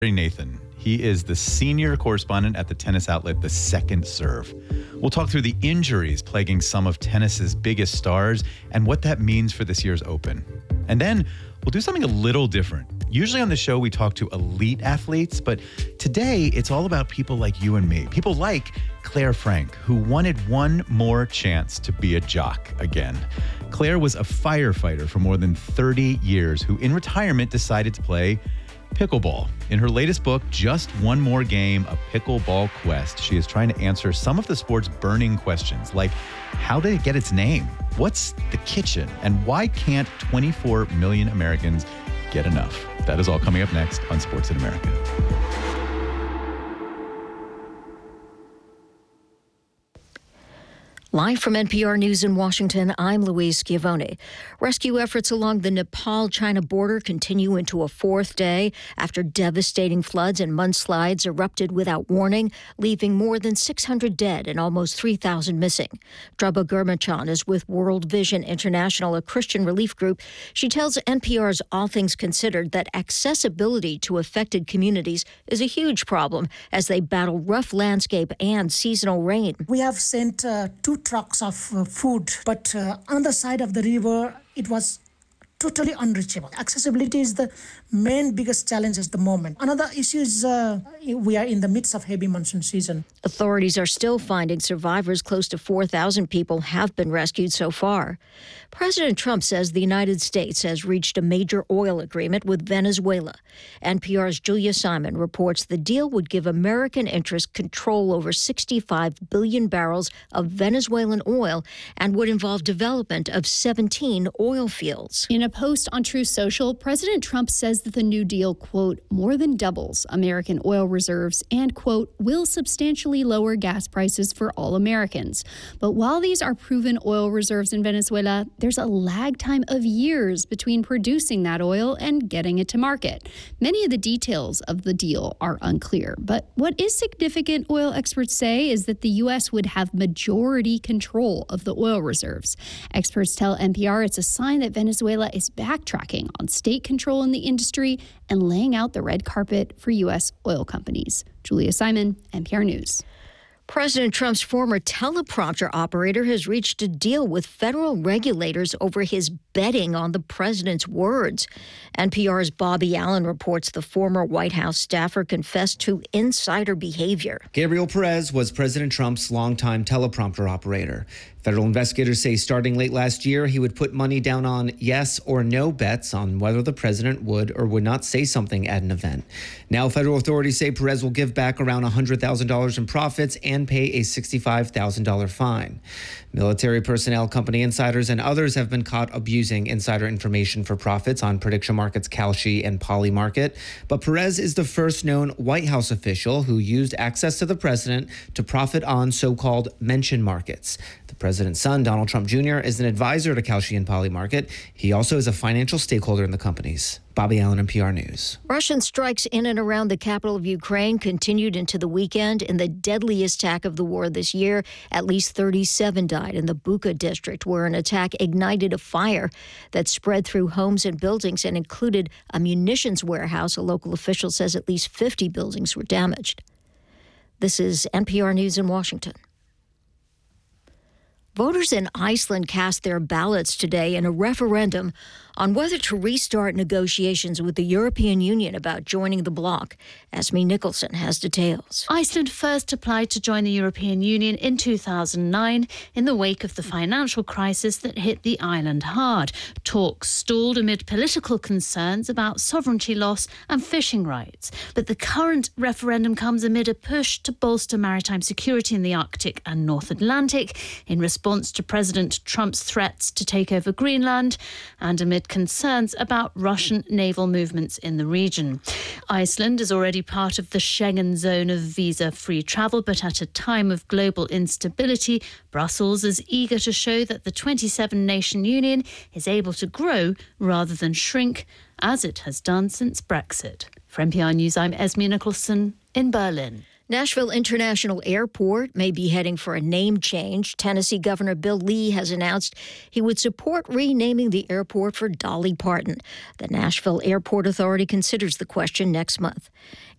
Nathan. He is the senior correspondent at the tennis outlet The Second Serve. We'll talk through the injuries plaguing some of tennis's biggest stars and what that means for this year's Open. And then we'll do something a little different. Usually on the show, we talk to elite athletes, but today it's all about people like you and me. People like Claire Frank, who wanted one more chance to be a jock again. Claire was a firefighter for more than 30 years who in retirement decided to play pickleball. In her latest book, Just One More Game, A Pickleball Quest, she is trying to answer some of the sport's burning questions, like how did it get its name? What's the kitchen? And why can't 24 million Americans get enough? That is all coming up next on Sports in America. Live from NPR News in Washington, I'm Louise Schiavone. Rescue efforts along the Nepal-China border continue into a fourth day after devastating floods and mudslides erupted without warning, leaving more than 600 dead and almost 3,000 missing. Drabha Gurmachan is with World Vision International, a Christian relief group. She tells NPR's All Things Considered that accessibility to affected communities is a huge problem as they battle rough landscape and seasonal rain. We have sent 2 trucks of food, but on the side of the river, it was totally unreachable. Accessibility is the main biggest challenge at the moment. Another issue is we are in the midst of heavy monsoon season. Authorities are still finding survivors. Close to 4,000 people have been rescued so far. President Trump says the United States has reached a major oil agreement with Venezuela. NPR's Julia Simon reports the deal would give American interests control over 65 billion barrels of Venezuelan oil and would involve development of 17 oil fields. In a post on Truth Social, President Trump says that the new deal, quote, more than doubles American oil reserves and, quote, will substantially lower gas prices for all Americans. But while these are proven oil reserves in Venezuela, there's a lag time of years between producing that oil and getting it to market. Many of the details of the deal are unclear. But what is significant, oil experts say, is that the U.S. would have majority control of the oil reserves. Experts tell NPR it's a sign that Venezuela is backtracking on state control in the industry and laying out the red carpet for U.S. oil companies. Julia Simon, NPR News. President Trump's former teleprompter operator has reached a deal with federal regulators over his betting on the president's words. NPR's Bobby Allen reports the former White House staffer confessed to insider behavior. Gabriel Perez was President Trump's longtime teleprompter operator. Federal investigators say starting late last year, he would put money down on yes or no bets on whether the president would or would not say something at an event. Now, federal authorities say Perez will give back around $100,000 in profits and pay a $65,000 fine. Military personnel, company insiders, and others have been caught abusing insider information for profits on prediction markets Kalshi and Polymarket. But Perez is the first known White House official who used access to the president to profit on so-called mention markets. The president's son, Donald Trump Jr., is an advisor to Kalshi and Polymarket. He also is a financial stakeholder in the companies. Bobby Allen, NPR News. Russian strikes in and around the capital of Ukraine continued into the weekend in the deadliest attack of the war this year. At least 37 died in the Bucha district, where an attack ignited a fire that spread through homes and buildings and included a munitions warehouse. A local official says at least 50 buildings were damaged. This is NPR News in Washington. Voters in Iceland cast their ballots today in a referendum on whether to restart negotiations with the European Union about joining the bloc. Esme Nicholson has details. Iceland first applied to join the European Union in 2009 in the wake of the financial crisis that hit the island hard. Talks stalled amid political concerns about sovereignty loss and fishing rights. But the current referendum comes amid a push to bolster maritime security in the Arctic and North Atlantic in response to President Trump's threats to take over Greenland and amid concerns about Russian naval movements in the region. Iceland is already part of the Schengen zone of visa-free travel, but at a time of global instability, Brussels is eager to show that the 27-nation union is able to grow rather than shrink, as it has done since Brexit. For NPR News, I'm Esme Nicholson in Berlin. Nashville International Airport may be heading for a name change. Tennessee Governor Bill Lee has announced he would support renaming the airport for Dolly Parton. The Nashville Airport Authority considers the question next month.